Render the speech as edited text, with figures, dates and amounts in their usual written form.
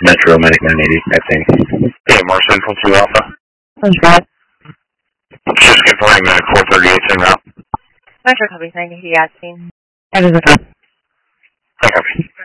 Metro Medic 980, I think. Yeah, Mars Central 2 Alpha. That's right. Just confirming Medic 438 en route. Metro copy 980 asking. That is okay. Okay.